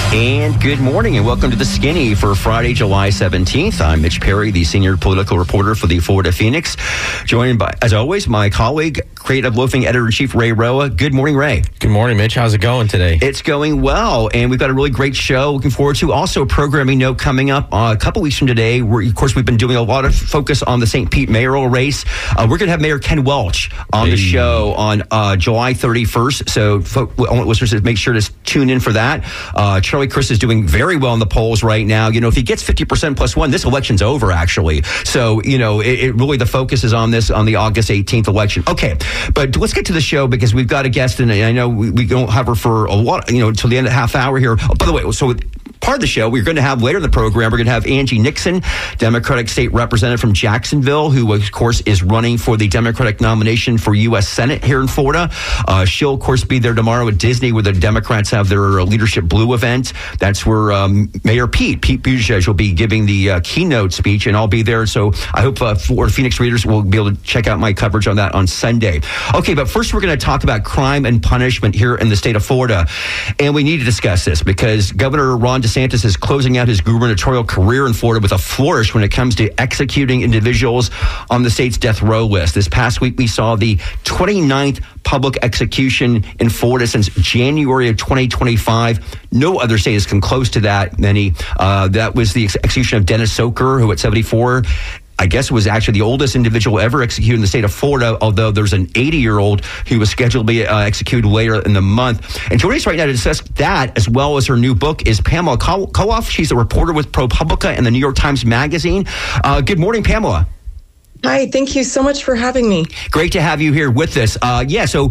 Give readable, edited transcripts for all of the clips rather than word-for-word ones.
And good morning and welcome to The Skinny for Friday, July 17th. I'm Mitch Perry, the senior political reporter for the Florida Phoenix. Joined by, as always, my colleague, creative loafing editor-in-chief Ray Roa. Good morning, Ray. Good morning, Mitch. How's it going today? It's going well, and we've got a really great show looking forward to. Also, a programming note coming up a couple weeks from today, where, of course, we've been doing a lot of focus on the St. Pete mayoral race. We're going to have Mayor Ken Welch on the show on July 31st, so listeners, make sure to tune in for that. Charlie Crist is doing very well in the polls right now. You know, if he gets 50% plus one, this election's over, actually. So, you know, it really, the focus is on this, on the August 18th election. Okay, but let's get to the show because we've got a guest, and I know we don't have her for a lot, you know, until the end of the half hour here. Oh, by the way, so part of the show we're going to have later in the program, we're going to have Angie Nixon, Democratic state representative from Jacksonville, who of course is running for the Democratic nomination for U.S. Senate here in Florida. She'll of course be there tomorrow at Disney, where the Democrats have their Leadership Blue event. That's where Mayor Pete Buttigieg will be giving the keynote speech, and I'll be there. So I hope Florida Phoenix readers will be able to check out my coverage on that on Sunday. Okay, but first we're going to talk about crime and punishment here in the state of Florida, and we need to discuss this because Governor Ron DeSantis is closing out his gubernatorial career in Florida with a flourish when it comes to executing individuals on the state's death row list. This past week, we saw the 29th public execution in Florida since January of 2025. No other state has come close to that many. That was the execution of Dennis Soker, who at 74, I guess, was actually the oldest individual ever executed in the state of Florida, although there's an 80-year-old who was scheduled to be executed later in the month. And joining us right now to discuss that, as well as her new book, is Pamela Koloff. She's a reporter with ProPublica and the New York Times Magazine. Good morning, Pamela. Hi, thank you so much for having me. Great to have you here with us. So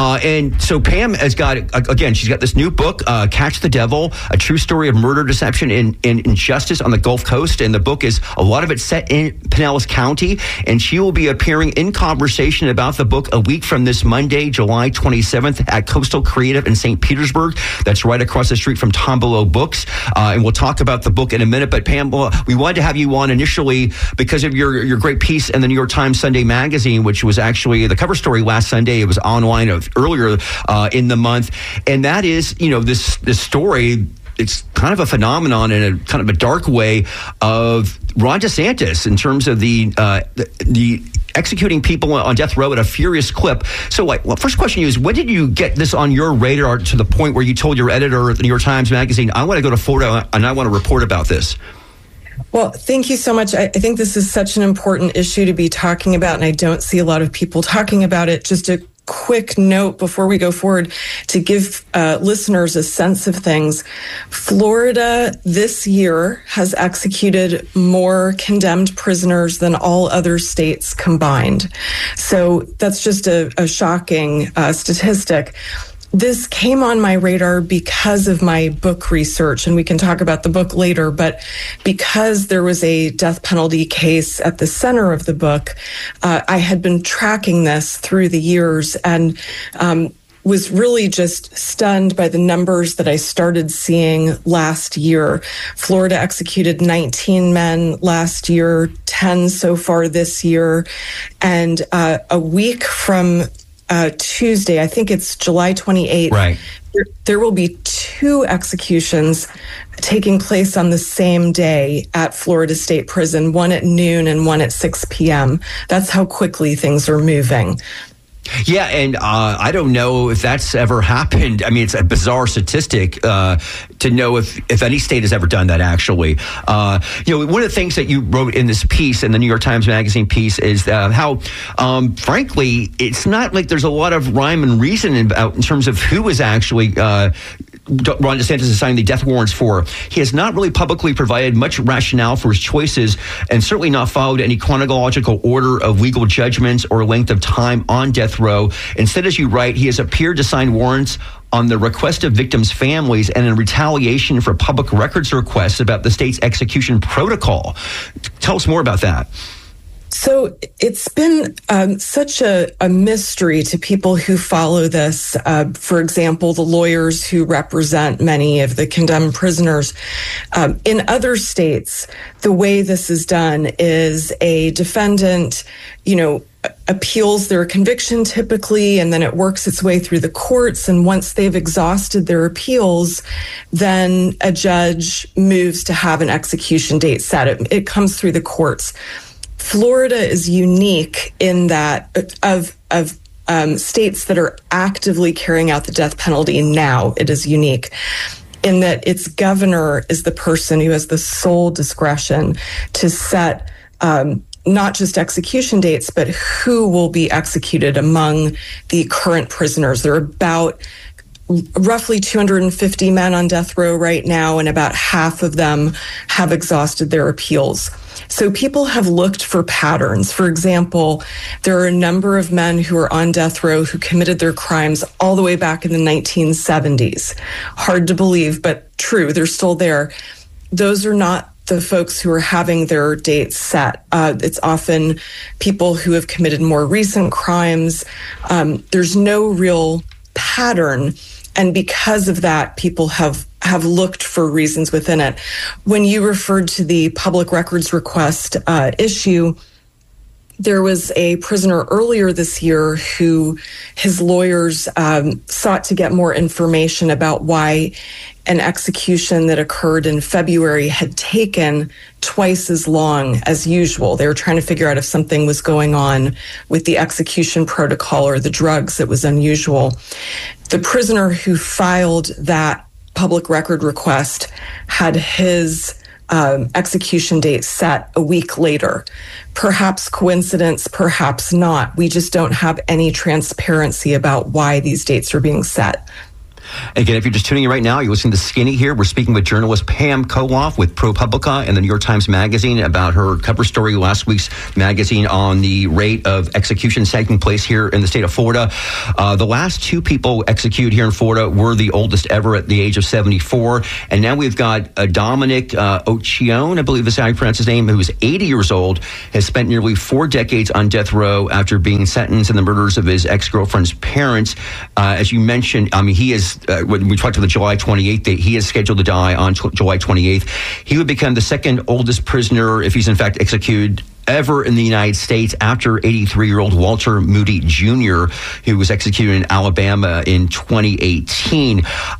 Pam has got, again, she's got this new book, Catch the Devil, a true story of murder, deception, and injustice on the Gulf Coast. And the book is, a lot of it set in Pinellas County. And she will be appearing in conversation about the book a week from this Monday, July 27th at Coastal Creative in St. Petersburg. That's right across the street from Tombolo Books. And we'll talk about the book in a minute. But Pamela, we wanted to have you on initially because of your great piece in the New York Times Sunday magazine, which was actually the cover story last Sunday. It was online earlier in the month. And that is, you know, this story, it's kind of a phenomenon in a kind of a dark way of Ron DeSantis in terms of the executing people on death row at a furious clip. So, first question is, when did you get this on your radar to the point where you told your editor at the New York Times Magazine, I want to go to Florida and I want to report about this? Well, thank you so much. I think this is such an important issue to be talking about, and I don't see a lot of people talking about it. Just a quick note before we go forward to give listeners a sense of things. Florida this year has executed more condemned prisoners than all other states combined. So that's just a shocking statistic. This came on my radar because of my book research, and we can talk about the book later, but because there was a death penalty case at the center of the book, I had been tracking this through the years and was really just stunned by the numbers that I started seeing last year. Florida executed 19 men last year, 10 so far this year, and a week from Tuesday, I think it's July 28th. Right. There will be 2 executions taking place on the same day at Florida State Prison, one at noon and one at 6 p.m. That's how quickly things are moving. Yeah, and I don't know if that's ever happened. I mean, it's a bizarre statistic to know if any state has ever done that, actually. You know, one of the things that you wrote in this piece, in the New York Times Magazine piece, is how, frankly, it's not like there's a lot of rhyme and reason in terms of who is actually Ron DeSantis is signing the death warrants for. He has not really publicly provided much rationale for his choices and certainly not followed any chronological order of legal judgments or length of time on death row. Instead, as you write, he has appeared to sign warrants on the request of victims' families and in retaliation for public records requests about the state's execution protocol. Tell us more about that. So it's been such a mystery to people who follow this. For example, the lawyers who represent many of the condemned prisoners. In other states, the way this is done is a defendant, appeals their conviction typically, and then it works its way through the courts. And once they've exhausted their appeals, then a judge moves to have an execution date set. It comes through the courts. Florida is unique in that of states that are actively carrying out the death penalty now, it is unique in that its governor is the person who has the sole discretion to set not just execution dates, but who will be executed among the current prisoners. There are about roughly 250 men on death row right now, and about half of them have exhausted their appeals. So people have looked for patterns. For example, there are a number of men who are on death row who committed their crimes all the way back in the 1970s. Hard to believe, but true, they're still there. Those are not the folks who are having their dates set. It's often people who have committed more recent crimes. There's no real pattern. And because of that, people have looked for reasons within it. When you referred to the public records request issue, there was a prisoner earlier this year who his lawyers sought to get more information about why an execution that occurred in February had taken twice as long as usual. They were trying to figure out if something was going on with the execution protocol or the drugs that was unusual. The prisoner who filed that public record request had his execution date set a week later. Perhaps coincidence, perhaps not. We just don't have any transparency about why these dates are being set. Again, if you're just tuning in right now, you're listening to Skinny here. We're speaking with journalist Pam Koloff with ProPublica and the New York Times Magazine about her cover story last week's magazine on the rate of executions taking place here in the state of Florida. The last two people executed here in Florida were the oldest ever at the age of 74. And now we've got Dominic Occhione, I believe is how you pronounce his name, who is 80 years old, has spent nearly 4 decades on death row after being sentenced in the murders of his ex-girlfriend's parents. As you mentioned, I mean, he is when we talked about the July 28th date, he is scheduled to die on July 28th. He would become the second oldest prisoner, if he's in fact executed, ever in the United States after 83-year-old Walter Moody Jr., who was executed in Alabama in 2018.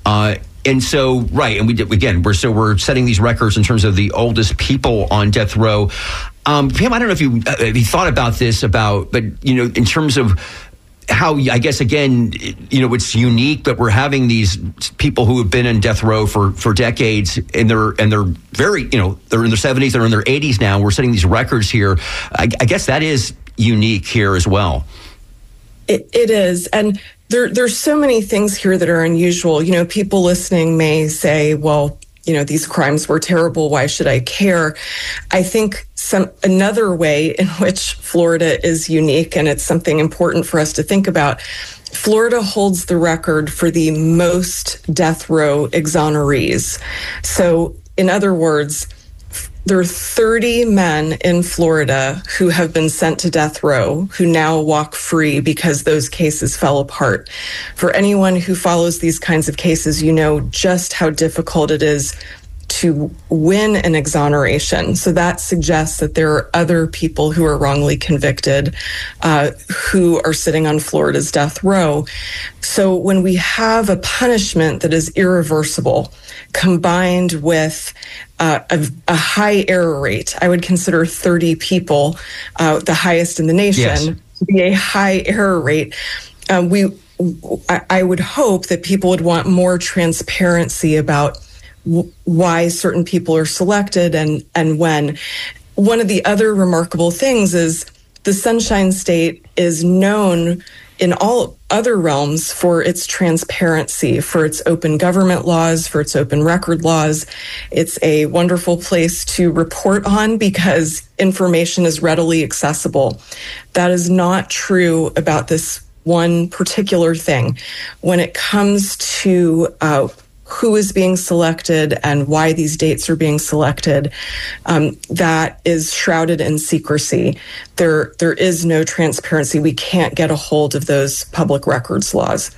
And so, right, and we did, again, we're setting these records in terms of the oldest people on death row. Pam, I don't know if you thought about this, but, you know, in terms of how, I guess, again, you know, it's unique that we're having these people who have been in death row for decades, and they're very, you know, they're in their 70s, they're in their 80s now. We're setting these records here. I guess that is unique here as well. It is. And there's so many things here that are unusual. You know, people listening may say, well, you know, these crimes were terrible. Why should I care? I think another way in which Florida is unique, and it's something important for us to think about, Florida holds the record for the most death row exonerees. So, in other words, there are 30 men in Florida who have been sent to death row who now walk free because those cases fell apart. For anyone who follows these kinds of cases, you know just how difficult it is to win an exoneration. So that suggests that there are other people who are wrongly convicted who are sitting on Florida's death row. So when we have a punishment that is irreversible, combined with a high error rate, I would consider 30 people the highest in the nation, yes, to be a high error rate. I would hope that people would want more transparency about why certain people are selected and when. One of the other remarkable things is the Sunshine State is known in all other realms for its transparency, for its open government laws, for its open record laws. It's a wonderful place to report on because information is readily accessible. That is not true about this one particular thing. When it comes to who is being selected and why these dates are being selected, that is shrouded in secrecy. There is no transparency. We can't get a hold of those public records laws.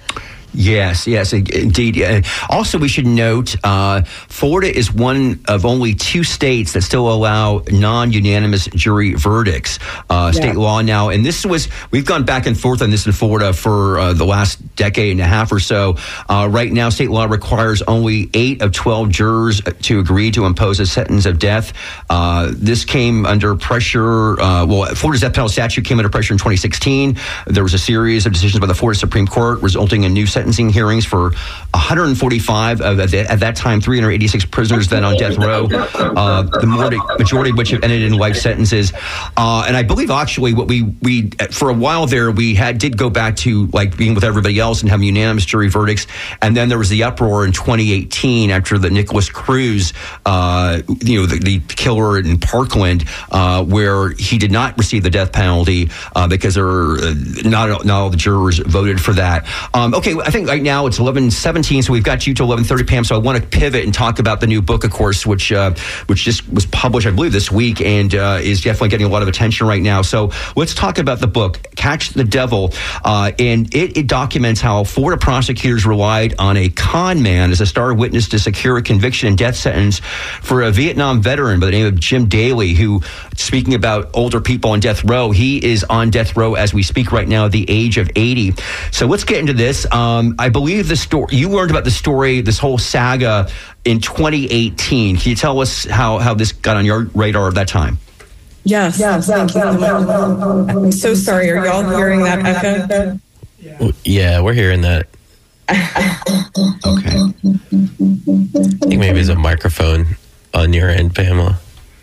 Yes, indeed. Also, we should note Florida is one of only 2 states that still allow non-unanimous jury verdicts. State law now, and we've gone back and forth on this in Florida for the last decade and a half or so. Right now, state law requires only 8 of 12 jurors to agree to impose a sentence of death. This came under pressure. Florida's death penalty statute came under pressure in 2016. There was a series of decisions by the Florida Supreme Court resulting in new sentencing hearings for 145 of, at that time, 386 prisoners then on death row, the majority of which have ended in life sentences. And I believe actually what we for a while there, we did go back to like being with everybody else and having unanimous jury verdicts. And then there was the uproar in 2018 after the Nicholas Cruz, the killer in Parkland, where he did not receive the death penalty because not all the jurors voted for that. Okay, I think right now it's 11:17, so we've got you till 11:30, Pam. So I want to pivot and talk about the new book, of course, which just was published, I believe, this week and is definitely getting a lot of attention right now. So let's talk about the book, Catch the Devil, and it documents how Florida prosecutors relied on a con man as a star witness to secure a conviction and death sentence for a Vietnam veteran by the name of Jim Daly, who, speaking about older people on death row, he is on death row as we speak right now at the age of 80. So let's get into this. I believe you learned about the story, this whole saga, in 2018. Can you tell us how this got on your radar at that time? Yes. Thank you. I'm so sorry. Are y'all hearing that echo? Yeah, we're hearing that. Okay. I think maybe it's a microphone on your end, Pamela.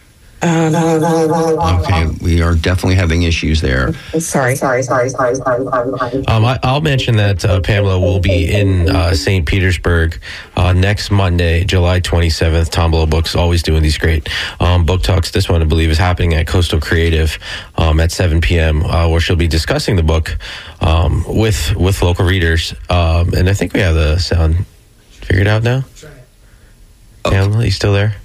Okay, we are definitely having issues there. Sorry. I'll mention that Pamela will be in St. Petersburg next Monday, July 27th. Tombola Books, always doing these great book talks. This one, I believe, is happening at Coastal Creative at 7 p.m., where she'll be discussing the book with local readers. And I think we have the sound figured out now. Pamela, you still there?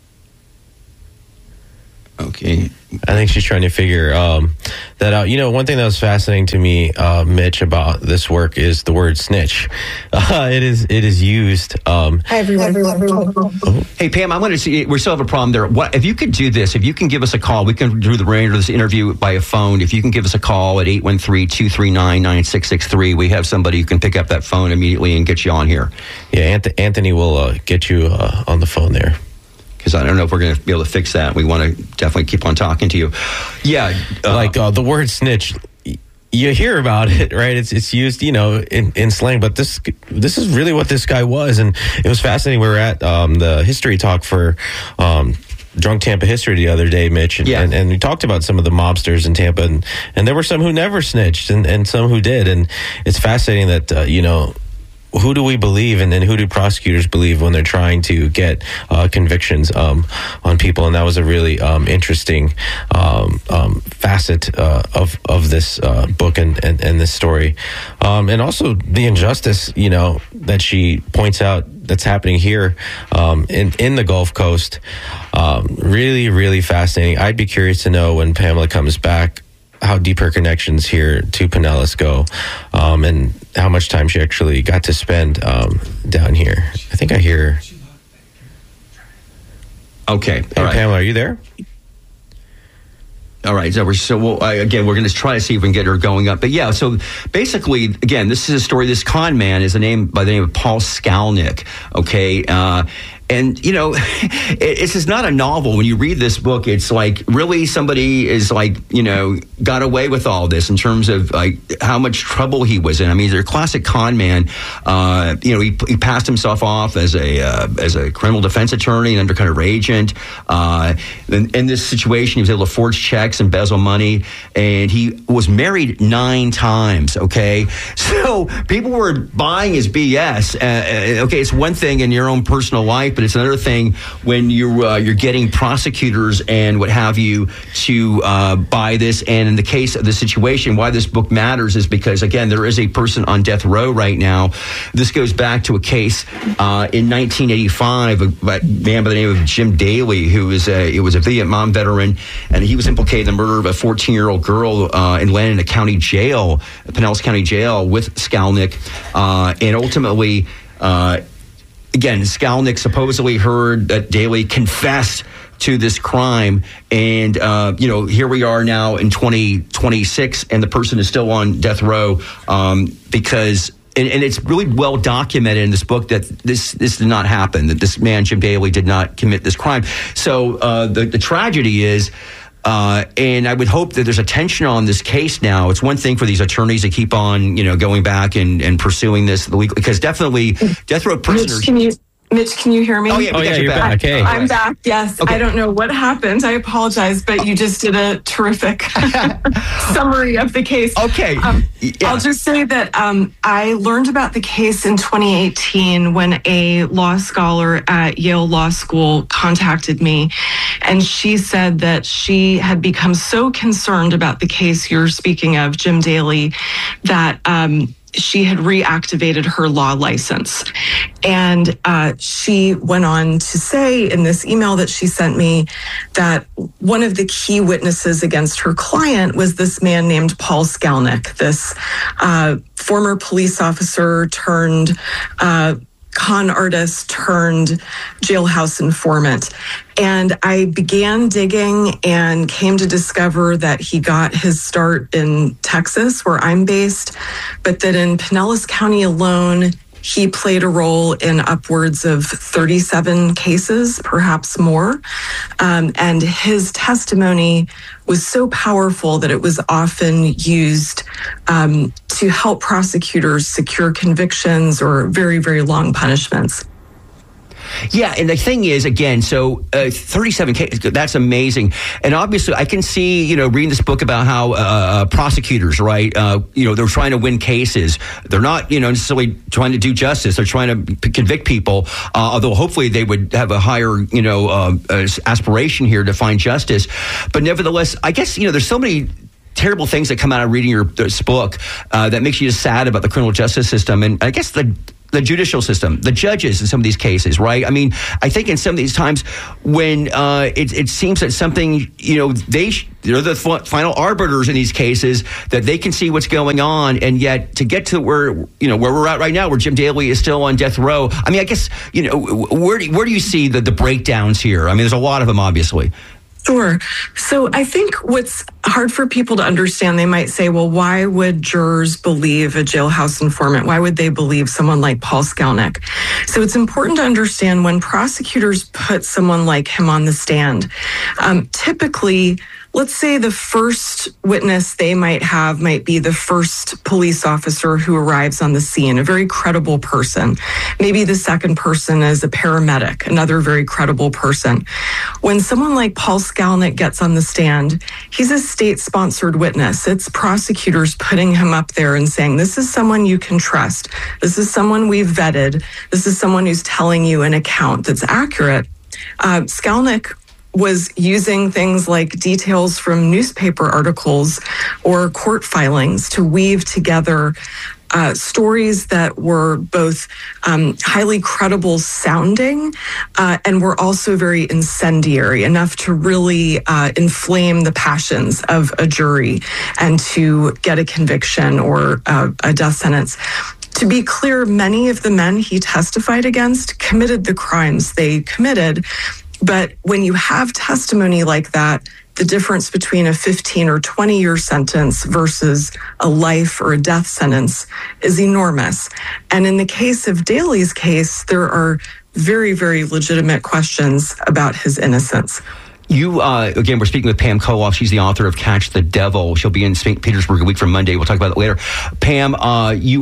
Okay. I think she's trying to figure that out. One thing that was fascinating to me, Mitch, about this work is the word snitch. It is used. Hi, everyone. Hey, Pam, I want to see. We still have a problem there. What if you could do this? If you can give us a call, we can do the remainder of this interview by a phone. If you can give us a call at 813-239-9663, we have somebody who can pick up that phone immediately and get you on here. Yeah, Anthony will get you on the phone there. Because I don't know if we're going to be able to fix that. We want to definitely keep on talking to you. Yeah. The word snitch, you hear about it, right? It's used, in slang, but this is really what this guy was. And it was fascinating. We were at the history talk for Drunk Tampa History the other day, Mitch, and we talked about some of the mobsters in Tampa, and there were some who never snitched and some who did. And it's fascinating that, who do we believe, and then who do prosecutors believe when they're trying to get convictions on people? And that was a really interesting facet of this book and this story, and also the injustice, that she points out that's happening here in the Gulf Coast. Really, really fascinating. I'd be curious to know when Pamela comes back how deep her connections here to Pinellas go, and how much time she actually got to spend down here. I think I hear her. Okay. Hey, right. Pamela, are you there? All right. We're going to try to see if we can get her going up. But yeah, so basically, again, this is a story. This con man is by the name of Paul Skalnick. Okay. And, it's just not a novel. When you read this book, it's like really somebody is got away with all this in terms of how much trouble he was in. I mean, he's a classic con man. He passed himself off as a criminal defense attorney, an undercover agent. In this situation, he was able to forge checks, embezzle money, and he was married 9 times. Okay. So people were buying his BS. Okay. It's one thing in your own personal life, but it's another thing when you're getting prosecutors and what have you to buy this. And in the case of the situation, why this book matters is because, again, there is a person on death row right now. This goes back to a case in 1985, a man by the name of Jim Daly, who was a Vietnam veteran, and he was implicated okay, the murder of a 14-year-old girl in Landon County Jail, Pinellas County Jail, with Skalnick, and ultimately, again, Skalnick supposedly heard that Daley confessed to this crime, and here we are now in 2026, and the person is still on death row because. And it's really well documented in this book that this did not happen, that this man, Jim Daley, did not commit this crime. So the tragedy is, and I would hope that there's attention on this case now. It's one thing for these attorneys to keep on, going back and pursuing this legally, because definitely death row prisoners. Mitch, can you hear me? Oh, yeah, you're back. Hey. I'm back, yes. Okay. I don't know what happened. I apologize, but you just did a terrific summary of the case. Okay. I'll just say that I learned about the case in 2018 when a law scholar at Yale Law School contacted me, and she said that she had become so concerned about the case you're speaking of, Jim Daley, that she had reactivated her law license. And she went on to say in this email that she sent me that one of the key witnesses against her client was this man named Paul Skalnick, this former police officer turned con artist turned jailhouse informant. And I began digging and came to discover that he got his start in Texas, where I'm based, but that in Pinellas County alone, he played a role in upwards of 37 cases, perhaps more. And his testimony was so powerful that it was often used to help prosecutors secure convictions or very, very long punishments. Yeah, and the thing is, again, so 37 cases, that's amazing. And obviously, I can see, reading this book about how prosecutors, right, they're trying to win cases. They're not, necessarily trying to do justice. They're trying to convict people, although hopefully they would have a higher, aspiration here to find justice. But nevertheless, I guess, there's so many terrible things that come out of reading this book that makes you just sad about the criminal justice system. And I guess the judicial system, the judges in some of these cases, right? I mean, I think in some of these times when it seems that something, they're the final arbiters in these cases, that they can see what's going on, and yet to get to where we're at right now, where Jim Daley is still on death row. I mean, I guess, where do you see the breakdowns here? I mean, there's a lot of them, obviously. Sure. So I think what's hard for people to understand, they might say, well, why would jurors believe a jailhouse informant? Why would they believe someone like Paul Skalnick? So it's important to understand when prosecutors put someone like him on the stand, typically, let's say the first witness they might have might be the first police officer who arrives on the scene, a very credible person. Maybe the second person is a paramedic, another very credible person. When someone like Paul Skalnick gets on the stand, he's a state-sponsored witness. It's prosecutors putting him up there and saying, this is someone you can trust. This is someone we've vetted. This is someone who's telling you an account that's accurate. Skalnick was using things like details from newspaper articles or court filings to weave together stories that were both highly credible sounding and were also very incendiary, enough to really inflame the passions of a jury and to get a conviction or a death sentence. To be clear, many of the men he testified against committed the crimes they committed. But when you have testimony like that, the difference between a 15 or 20-year sentence versus a life or a death sentence is enormous. And in the case of Daley's case, there are very, very legitimate questions about his innocence. You, again, we're speaking with Pam Koloff. She's the author of Catch the Devil. She'll be in St. Petersburg a week from Monday. We'll talk about that later. Pam, you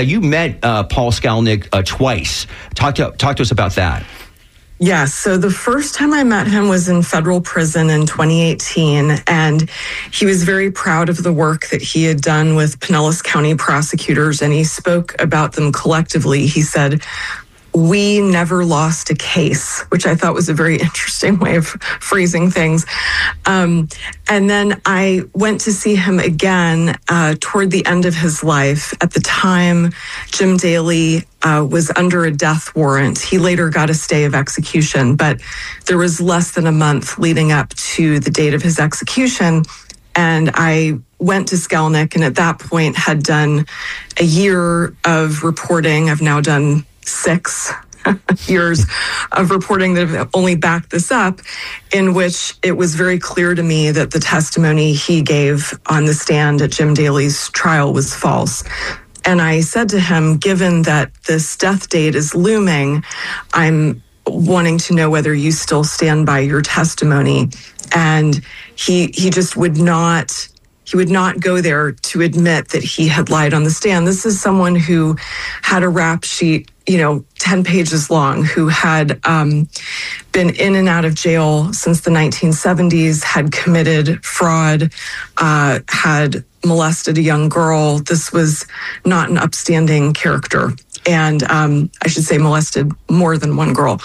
met Paul Skalnick twice. Talk to us about that. Yes. So the first time I met him was in federal prison in 2018, and he was very proud of the work that he had done with Pinellas County prosecutors, and he spoke about them collectively. He said, we never lost a case, which I thought was a very interesting way of phrasing things. And then I went to see him again toward the end of his life. At the time, Jim Daly was under a death warrant. He later got a stay of execution, but there was less than a month leading up to the date of his execution. And I went to Skelnick, and at that point had done a year of reporting. I've now done 6 years of reporting that have only backed this up, in which it was very clear to me that the testimony he gave on the stand at Jim Daly's trial was false. And I said to him, given that this death date is looming, I'm wanting to know whether you still stand by your testimony. And he just would not go there to admit that he had lied on the stand. This is someone who had a rap sheet, 10 pages long, who had been in and out of jail since the 1970s, had committed fraud, had molested a young girl. This was not an upstanding character. And I should say molested more than one girl.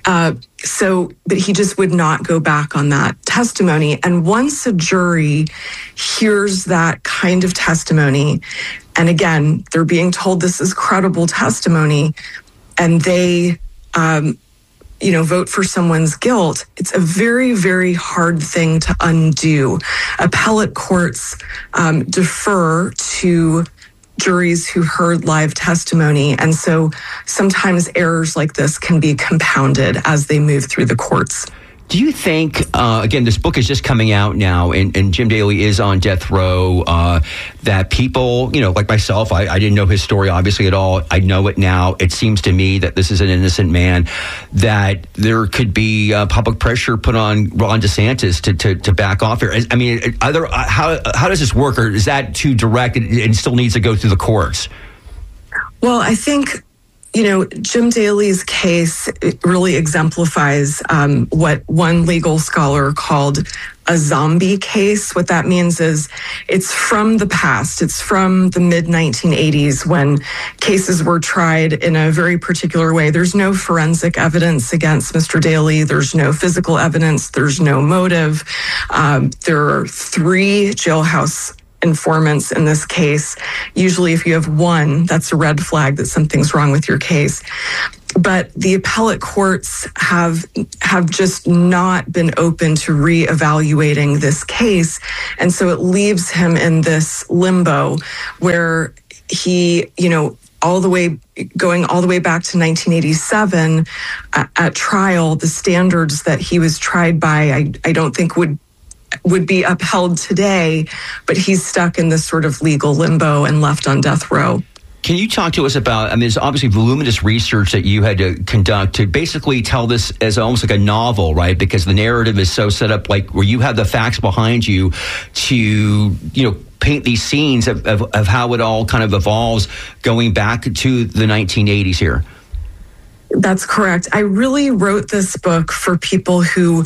But he just would not go back on that testimony. And once a jury hears that kind of testimony, and again, they're being told this is credible testimony, and they, vote for someone's guilt, it's a very, very hard thing to undo. Appellate courts defer to juries who heard live testimony. And so sometimes errors like this can be compounded as they move through the courts. Do you think, again, this book is just coming out now, and Jim Daly is on death row, that people, like myself, I didn't know his story obviously at all. I know it now. It seems to me that this is an innocent man, that there could be public pressure put on Ron DeSantis to back off here. I mean, how does this work, or is that too direct and still needs to go through the courts? Well, I think Jim Daly's case really exemplifies what one legal scholar called a zombie case. What that means is it's from the past. It's from the mid-1980s when cases were tried in a very particular way. There's no forensic evidence against Mr. Daly. There's no physical evidence. There's no motive. There are 3 jailhouse informants in this case. Usually if you have one, that's a red flag that something's wrong with your case. But the appellate courts have just not been open to reevaluating this case. And so it leaves him in this limbo where he, going all the way back to 1987 at trial, the standards that he was tried by, I don't think would be upheld today, but he's stuck in this sort of legal limbo and left on death row. Can you talk to us about, there's obviously voluminous research that you had to conduct to basically tell this as almost like a novel, right? Because the narrative is so set up like where you have the facts behind you to, paint these scenes of how it all kind of evolves going back to the 1980s here. That's correct. I really wrote this book for people who,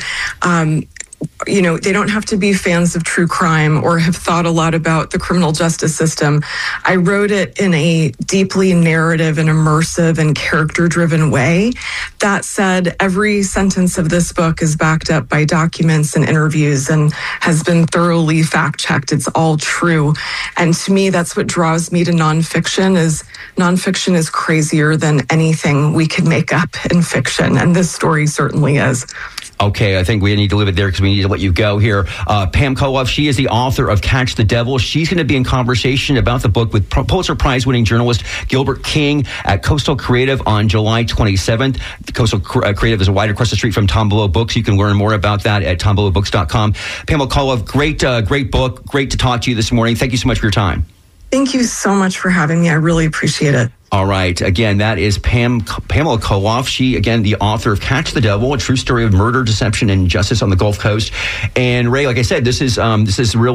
they don't have to be fans of true crime or have thought a lot about the criminal justice system. I wrote it in a deeply narrative and immersive and character-driven way. That said, every sentence of this book is backed up by documents and interviews and has been thoroughly fact-checked. It's all true. And to me, that's what draws me to nonfiction is crazier than anything we could make up in fiction. And this story certainly is. Okay, I think we need to leave it there because we need to let you go here. Pam Koloff, she is the author of Catch the Devil. She's going to be in conversation about the book with Pulitzer Prize-winning journalist Gilbert King at Coastal Creative on July 27th. Coastal Creative is right across the street from Tom Below Books. You can learn more about that at tombelowbooks.com. Pamela Koloff, great book. Great to talk to you this morning. Thank you so much for your time. Thank you so much for having me. I really appreciate it. All right. Again, that is Pamela Koloff. She, again, the author of Catch the Devil, a true story of murder, deception, and justice on the Gulf Coast. And Ray, like I said, this is set in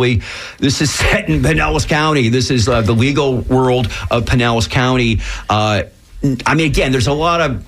Pinellas County. This is the legal world of Pinellas County. Again, there's a lot of,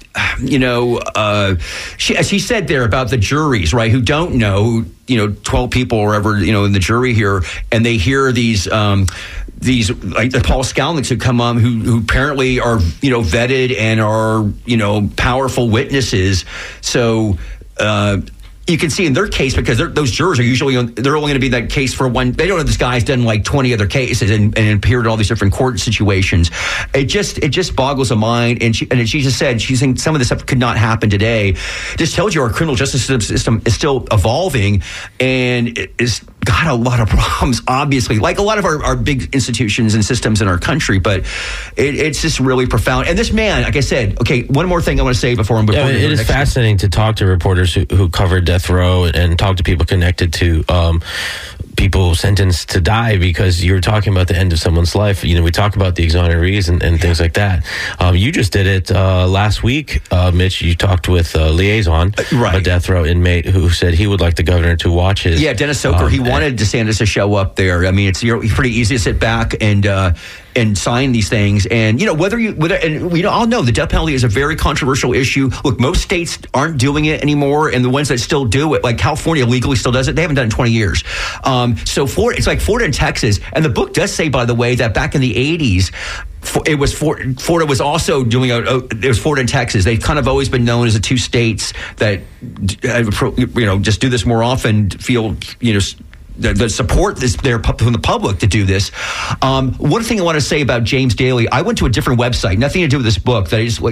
she said there about the juries, right, who don't know, 12 people or whatever, in the jury here, and they hear these these like the Paul Skalniks who come on, who apparently are vetted and are powerful witnesses. So you can see in their case, because those jurors are usually they're only going to be that case for one. They don't know this guy's done like 20 other cases and appeared in all these different court situations. It just boggles the mind. And she just said she thinks some of this stuff could not happen today. Just tells you our criminal justice system is still evolving and it's got a lot of problems, obviously, like a lot of our big institutions and systems in our country. But it's just really profound. And this man, like I said, okay, one more thing I want to say before I'm. It is fascinating to talk to reporters who covered death row and talk to people connected to people sentenced to die, because you're talking about the end of someone's life. We talk about the exonerees and things like that. You just did it last week, Mitch. You talked with a liaison, a death row inmate who said he would like the governor to watch his. Yeah, Dennis Soker. He wanted DeSantis to show up there. I mean, it's pretty easy to sit back and sign these things. And whether I'll know the death penalty is a very controversial issue. Look, most states aren't doing it anymore, and the ones that still do it, like California legally still does it, they haven't done it in 20 years. So Florida, it's like Florida and Texas. And the book does say, by the way, that back in the 80s, Florida was also doing it was Florida and Texas. They've kind of always been known as the two states that just do this more often, feel the support is there from the public to do this. One thing I want to say about James Daly, I went to a different website, nothing to do with this book. That I just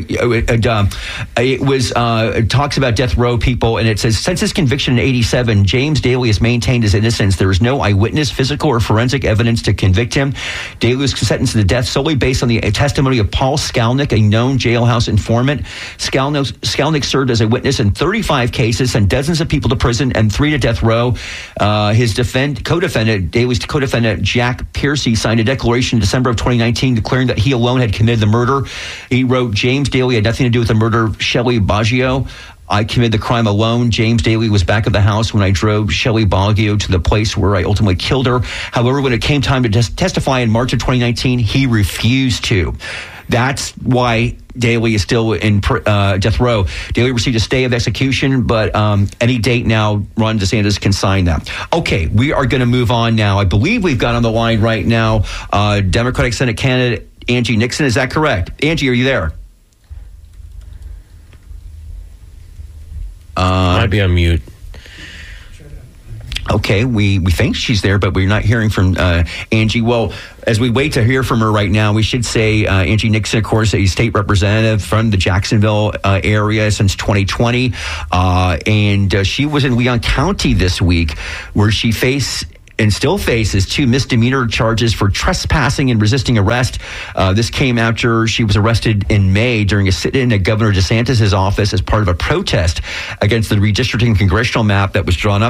it talks about death row people, and it says since his conviction in '87, James Daly has maintained his innocence. There is no eyewitness, physical, or forensic evidence to convict him. Daly was sentenced to death solely based on the testimony of Paul Skalnik, a known jailhouse informant. Skalnik served as a witness in 35 cases, sent dozens of people to prison and 3 to death row. His Daly's co-defendant, Jack Piercy, signed a declaration in December of 2019 declaring that he alone had committed the murder. He wrote, James Daly had nothing to do with the murder of Shelley Baggio. I committed the crime alone. James Daly was back at the house when I drove Shelley Baggio to the place where I ultimately killed her. However, when it came time to testify in March of 2019, he refused to. That's why Daly is still in death row. Daly received a stay of execution, but any date now, Ron DeSantis can sign that. Okay, we are going to move on now. I believe we've got on the line right now Democratic Senate candidate Angie Nixon. Is that correct? Angie, are you there? Might be on mute. Okay, we think she's there, but we're not hearing from Angie. Well, as we wait to hear from her right now, we should say Angie Nixon, of course, a state representative from the Jacksonville area since 2020. And she was in Leon County this week, where she still faces 2 misdemeanor charges for trespassing and resisting arrest. This came after she was arrested in May during a sit-in at Governor DeSantis' office as part of a protest against the redistricting congressional map that was drawn up